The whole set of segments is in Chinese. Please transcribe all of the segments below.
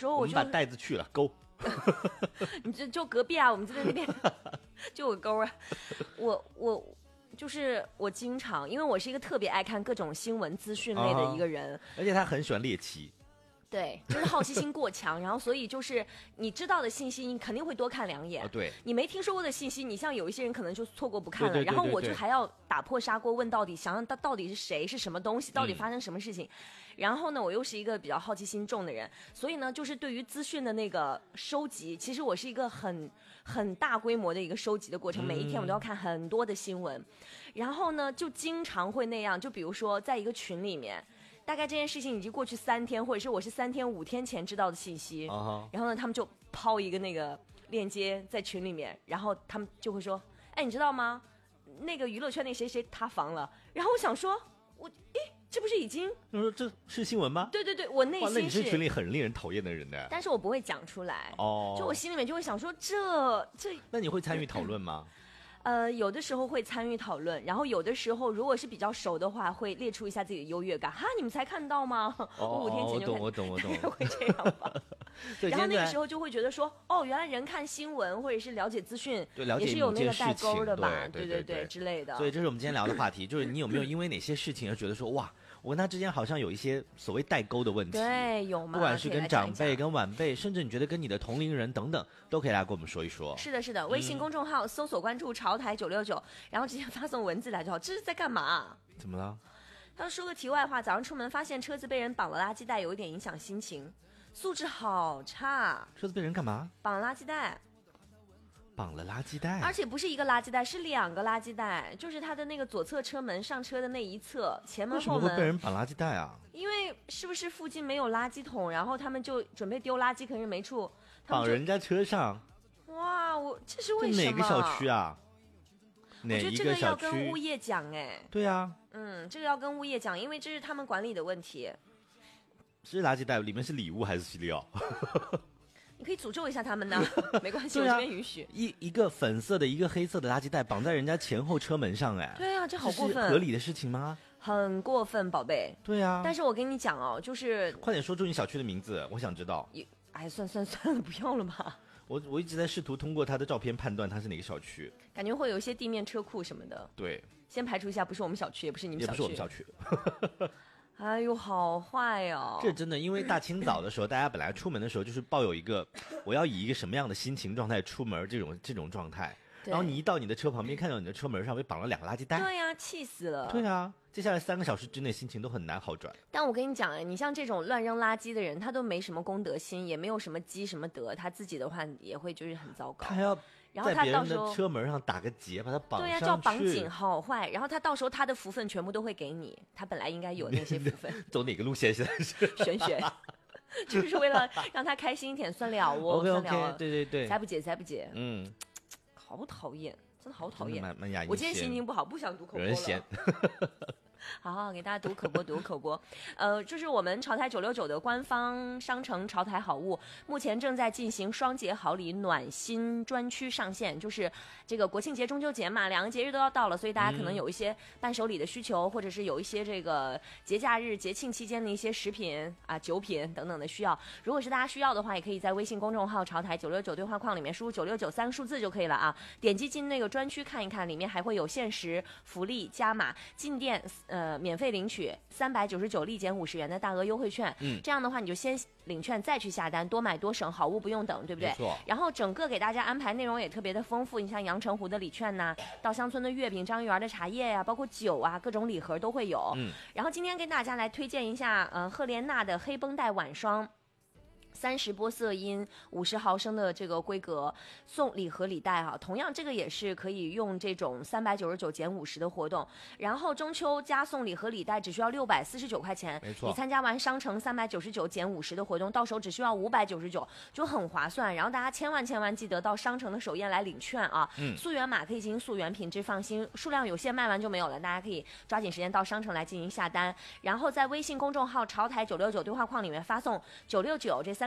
时候我们把袋子去了勾。 你就隔壁啊，我们就在那边就有勾啊。我就是我经常，因为我是一个特别爱看各种新闻资讯类的一个人， 而且他很喜欢猎奇。 对，就是好奇心过强，然后所以就是你知道的信息，你肯定会多看两眼。 对， 你没听说过的信息，你像有一些人可能就错过不看了， 对， 然后我就还要打破砂锅问到底，想想到底是谁，是什么东西，到底发生什么事情。然后呢，我又是一个比较好奇心重的人，所以呢，就是对于资讯的那个收集，其实我是一个很大规模的一个收集的过程，每一天我都要看很多的新闻，然后呢，就经常会那样，就比如说在一个群里面。大概这件事情已经过去3天，或者是我是3天5天前知道的信息，然后呢，他们就抛一个那个链接在群里面，然后他们就会说：“哎，你知道吗？那个娱乐圈那谁谁塌房了。”然后我想说，这不是已经？ 你说这是新闻吗？ 对，我内心是。 那你是群里很令人讨厌的人的。 但是我不会讲出来。就我心里面就会想说，这。 那你会参与讨论吗？ 有的时候会参与讨论，然后有的时候如果是比较熟的话，会列出一下自己的优越感。哈，你们才看到吗？我5天前就看。 我懂。 会这样吧？然后那个时候就会觉得说，原来人看新闻或者是了解资讯，也是有那个代沟的吧？对之类的。 所以这是我们今天聊的话题，就是你有没有因为哪些事情而觉得说，哇，我跟他之间好像有一些所谓代沟的问题？ 对，有吗？ 不管是跟长辈、跟晚辈，甚至你觉得跟你的同龄人等等，都可以来跟我们说一说。 是的，微信公众号搜索关注潮台969，然后直接发送文字来就好。这是在干嘛？ 怎么了？ 他说个题外话，早上出门发现车子被人绑了垃圾袋，有一点影响心情，素质好差。 车子被人干嘛？ 绑垃圾袋。 绑了垃圾袋， 而且不是一个垃圾袋，是2个垃圾袋，就是他的那个左侧车门上车的那一侧，前门后门。 为什么会被人绑垃圾袋啊？ 因为是不是附近没有垃圾桶，然后他们就准备丢垃圾，可是没处。 绑人家车上？ 哇，这是为什么？ 哪个小区啊？哪一个小区？ 我觉得这个要跟物业讲哎。 对啊。 这个要跟物业讲，因为这是他们管理的问题。 是垃圾袋里面是礼物还是饲料？ 你可以诅咒一下他们呢，没关系，我这边允许。 一个粉色的，一个黑色的垃圾袋绑在人家前后车门上，哎， 对啊，这好过分， 是合理的事情吗？ 很过分，宝贝。 对啊， 但是我跟你讲哦，就是快点说出你小区的名字，我想知道。 算了，不要了吧。 我一直在试图通过他的照片判断他是哪个小区， 感觉会有一些地面车库什么的。 对， 先排除一下，不是我们小区，也不是你们小区， 也不是我们小区。 哎呦，好坏哦！ 这真的，因为大清早的时候，大家本来出门的时候就是抱有一个我要以一个什么样的心情状态出门这种状态，然后你一到你的车旁边，看到你的车门上被绑了2个垃圾袋， 对呀，气死了。 对啊，接下来3个小时之内心情都很难好转。 但我跟你讲，你像这种乱扔垃圾的人，他都没什么公德心，也没有什么积什么德，他自己的话也会就是很糟糕。 他还要然后在别人的车门上打个结，把它绑上去。 对呀，叫绑紧，好坏。然后他到时候他的福分全部都会给你，他本来应该有那些福分。 走哪个路线现在是？ 玄学，就是为了让他开心一点，算了哦。 OK， 对， 才不解。好讨厌，真的好讨厌。 蛮雅。 我今天心情不好，不想读口播了。 有人嫌。 好，给大家读口播。就是我们潮台969的官方商城潮台好物，目前正在进行双节好礼暖心专区上线。就是这个国庆节、中秋节嘛，2个节日都要到了，所以大家可能有一些伴手礼的需求，或者是有一些这个节假日、节庆期间的一些食品啊、酒品等等的需要。如果是大家需要的话，也可以在微信公众号潮台969对话框里面输入9693数字就可以了啊。点击进那个专区看一看，里面还会有限时福利加码，进店免费领取399立减50元的大额优惠券。这样的话你就先领券再去下单，多买多省，好物不用等，对不对？ 没错。 然后整个给大家安排内容也特别的丰富，你像阳澄湖的礼券呐，稻香村的月饼，张玉园的茶叶呀，包括酒啊，各种礼盒都会有。然后今天跟大家来推荐一下赫莲娜的黑绷带晚霜。30波色因50毫升的这个规格送礼盒礼袋啊，同样这个也是可以用这种399减50的活动，然后中秋加送礼盒礼袋只需要649块钱， 没错， 你参加完商城399减50的活动，到手只需要599，就很划算。然后大家千万记得到商城的首页来领券啊，溯源码可以进行溯源，品质放心，数量有限，卖完就没有了，大家可以抓紧时间到商城来进行下单，然后在微信公众号潮台969对话框里面发送969这3个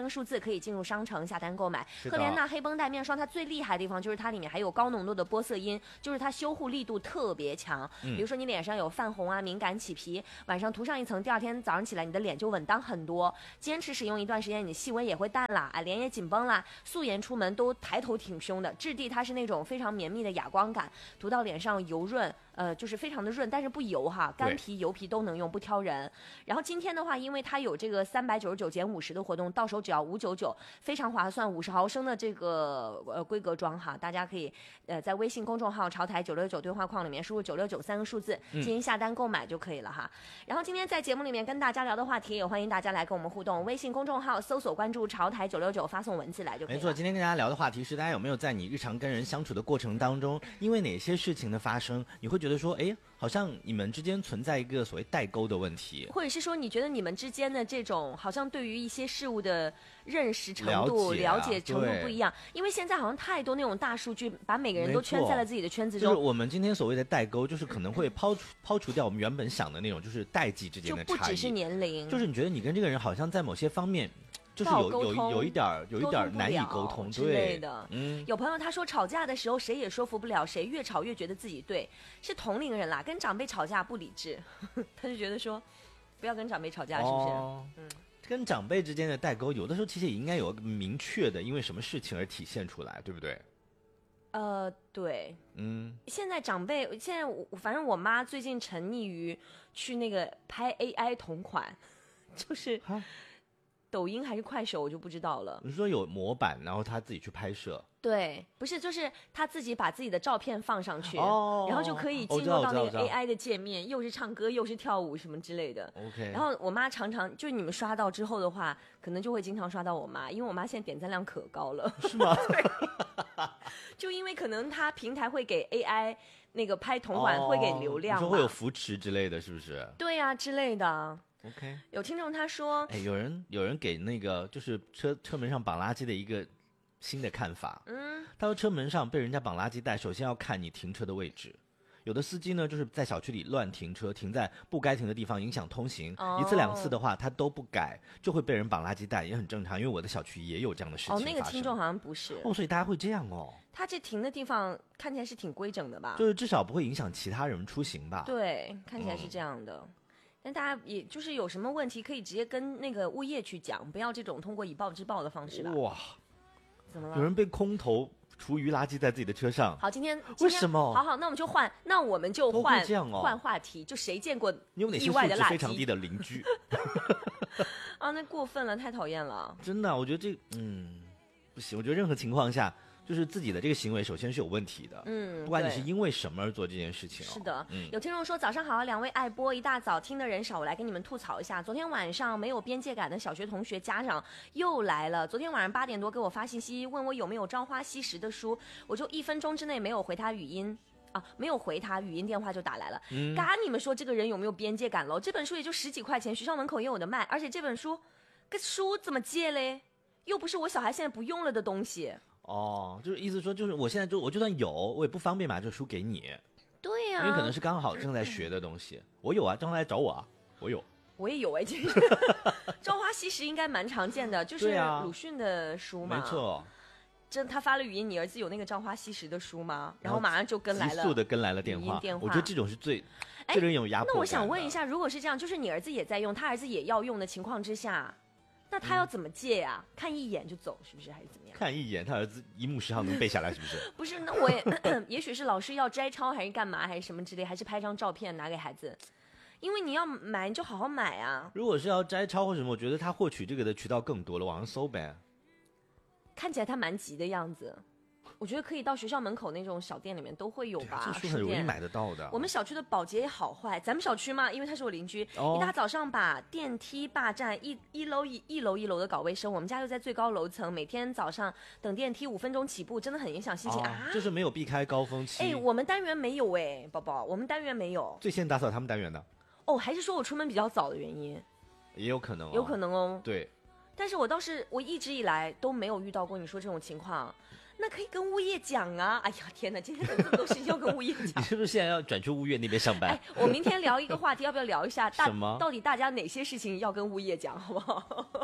个数字可以进入商城下单购买。 是的赫莲娜黑绷带面霜它最厉害的地方就是它里面还有高浓度的玻色因，就是它修护力度特别强。比如说你脸上有泛红啊、敏感起皮，晚上涂上一层，第二天早上起来你的脸就稳当很多。坚持使用一段时间，你细纹也会淡啦，啊，脸也紧绷啦，素颜出门都抬头挺胸的。质地它是那种非常绵密的哑光感，涂到脸上油润，就是非常的润，但是不油哈，干皮油皮都能用，不挑人。然后今天的话，因为它有这个399减50的活动，到手只要599，非常划算，50毫升的这个规格装哈，大家可以在微信公众号潮台969对话框里面输入9693个数字进行下单购买就可以了哈。然后今天在节目里面跟大家聊的话题，也欢迎大家来跟我们互动，微信公众号搜索关注潮台969，发送文字来就可以了。 没错，今天跟大家聊的话题是，大家有没有在你日常跟人相处的过程当中，因为哪些事情的发生，你会觉得说，哎，好像你们之间存在一个所谓代沟的问题， 或者是说你觉得你们之间的这种好像对于一些事物的认识程度、了解程度不一样，因为现在好像太多那种大数据把每个人都圈在了自己的圈子中。 就是我们今天所谓的代沟，就是可能会抛除掉我们原本想的那种，就是代际之间的差异， 就不只是年龄， 就是你觉得你跟这个人好像在某些方面。就是有一点难以沟通之类的。有朋友他说吵架的时候谁也说服不了谁，越吵越觉得自己对，是同龄人啦，跟长辈吵架不理智，他就觉得说不要跟长辈吵架，是不是？ 跟长辈之间的代沟，有的时候其实也应该有个明确的因为什么事情而体现出来，对不对？ 对，现在长辈，反正我妈最近沉溺于去那个拍 AI 同款，就是抖音还是快手我就不知道了。 你说有模板，然后他自己去拍摄？ 对，不是，就是他自己把自己的照片放上去，然后就可以进入到那个 AI 的界面，又是唱歌又是跳舞什么之类的。 OK。 然后我妈常常就是你们刷到之后的话，可能就会经常刷到我妈，因为我妈现在点赞量可高了。 是吗？ 对。就因为可能他平台会给 AI 那个拍同款会给流量， 你说会有扶持之类的，是不是？ 对呀，之类的。 OK， 有听众他说， 哎，有人给那个就是车门上绑垃圾的一个新的看法。他说车门上被人家绑垃圾袋，首先要看你停车的位置。有的司机呢，就是在小区里乱停车，停在不该停的地方，影响通行。一次两次的话，他都不改，就会被人绑垃圾袋，也很正常。因为我的小区也有这样的事情发生。 那个听众好像不是。 所以大家会这样哦。 他这停的地方看起来是挺规整的吧？ 就是至少不会影响其他人出行吧？ 对，看起来是这样的。但大家也就是有什么问题可以直接跟那个物业去讲，不要这种通过以暴制暴的方式吧。 哇， 怎么了？ 有人被空投厨余垃圾在自己的车上。 好，今天为什么？ 好，那我们就换换话题，就谁见过你有哪些素质非常低的邻居？ 啊，那过分了，太讨厌了。 真的，我觉得不行。我觉得任何情况下，就是自己的这个行为首先是有问题的。不管你是因为什么而做这件事情。 是的。有听众说早上好，两位爱播，一大早听的人少，我来跟你们吐槽一下。昨天晚上没有边界感的小学同学家长又来了。昨天晚上8点多给我发信息，问我有没有《朝花夕拾》的书，我就1分钟之内没有回他语音。没有回他语音，电话就打来了。嘎，你们说这个人有没有边界感喽？这本书也就10几块钱，学校门口也有的卖，而且这本书怎么借嘞？又不是我小孩现在不用了的东西。 就是意思说，就是我现在我就算有，我也不方便把这书给你。 对呀， 因为可能是刚好正在学的东西。我有啊，正来找我啊，我有。 我也有哎，其实朝花夕拾应该蛮常见的，就是鲁迅的书嘛。 没错。 他发了语音，你儿子有那个朝花夕拾的书吗？然后马上就跟来了， 急速的跟来了电话。我觉得这种是最人有压迫感的。 那我想问一下，如果是这样，就是你儿子也在用，他儿子也要用的情况之下，那他要怎么借呀？看一眼就走，是不是？还是怎么样？ 看一眼，他儿子1目10号能背下来，是不是？ 不是，那我也也许是老师要摘抄，还是干嘛，还是什么之类，还是拍张照片拿给孩子。因为你要买，你就好好买啊。 如果是要摘抄或什么，我觉得他获取这个的渠道更多了，网上搜呗。 看起来他蛮急的样子。我觉得可以到学校门口那种小店里面都会有吧， 这书很容易买得到的。 我们小区的保洁也好坏，咱们小区嘛，因为他是我邻居，一大早上把电梯霸占，一楼的搞卫生。我们家又在最高楼层，每天早上等电梯5分钟起步，真的很影响心情啊。 就是没有避开高峰期。 我们单元没有宝宝，我们单元没有。 最先打扫他们单元的。 还是说我出门比较早的原因？ 也有可能。 有可能哦。 对。 但是我一直以来都没有遇到过你说这种情况。那可以跟物业讲啊！哎呀，天哪，今天怎么这么多事情要跟物业讲？ 你是不是现在要转去物业那边上班？ 我明天聊一个话题，要不要聊一下？ 什么？ 到底大家哪些事情要跟物业讲，好不好？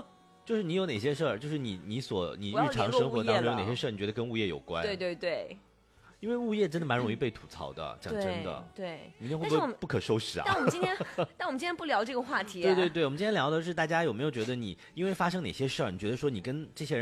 就是你有哪些事儿，就是你日常生活当中有哪些事儿，你觉得跟物业有关？ 对对对。 因为物业真的蛮容易被吐槽的，讲真的。 对， 明天会不会不可收拾啊？ 但我们今天不聊这个话题。 对对对，我们今天聊的是大家有没有觉得你因为发生哪些事儿，你觉得说你跟这些人